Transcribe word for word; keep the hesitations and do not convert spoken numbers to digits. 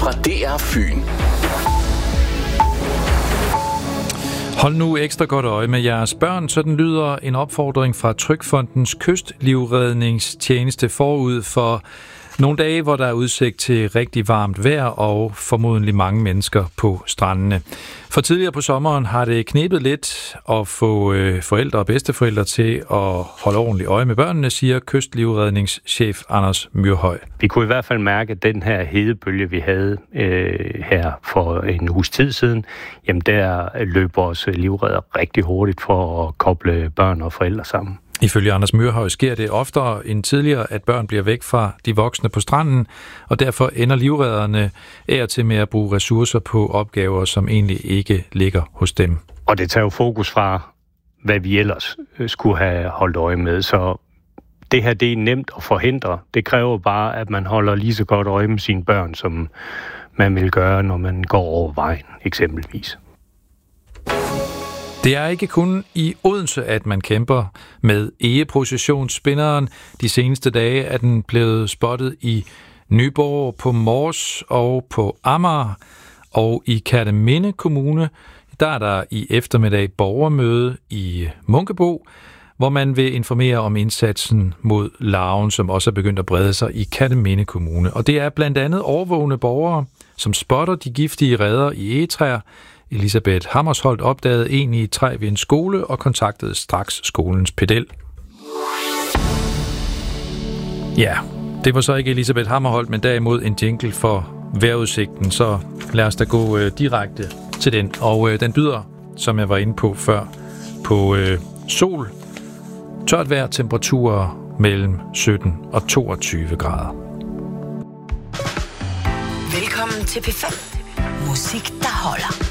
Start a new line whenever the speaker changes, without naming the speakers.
fra D R Fyn.
Hold nu ekstra godt øje med jeres børn, sådan lyder en opfordring fra Trygfondens kystlivredningstjeneste forud for nogle dage, hvor der er udsigt til rigtig varmt vejr og formodentlig mange mennesker på strandene. For tidligere på sommeren har det knebet lidt at få øh, forældre og bedsteforældre til at holde ordentligt øje med børnene, siger kystlivredningschef Anders Myrhøj.
Vi kunne i hvert fald mærke, at den her hedebølge, vi havde øh, her for en uges tid siden, jamen der løb vores livredder rigtig hurtigt for at koble børn og forældre sammen.
Ifølge Anders Myrhøj sker det oftere end tidligere, at børn bliver væk fra de voksne på stranden, og derfor ender livredderne af og til med at bruge ressourcer på opgaver, som egentlig ikke ligger hos dem.
Og det tager jo fokus fra, hvad vi ellers skulle have holdt øje med, så det her det er nemt at forhindre. Det kræver bare, at man holder lige så godt øje med sine børn, som man vil gøre, når man går over vejen, eksempelvis.
Det er ikke kun i Odense, at man kæmper med egeprocessionsspinderen. De seneste dage er den blevet spottet i Nyborg, på Mors og på Amager, og i Kerteminde Kommune. Der er der i eftermiddag borgermøde i Munkebo, hvor man vil informere om indsatsen mod larven, som også er begyndt at brede sig i Kerteminde Kommune. Og det er blandt andet overvågne borgere, som spotter de giftige reder i egetræer. Elisabeth Hammersholt opdagede en i et træ ved en skole og kontaktede straks skolens pedel. Ja, det var så ikke Elisabeth Hammersholt, men derimod en jingle for vejrudsigten, så lad os da gå øh, direkte til den. Og øh, den byder, som jeg var inde på før, på øh, sol, tørt vejr, temperaturer mellem sytten og toogtyve grader.
Velkommen til P fem. Musik, der holder.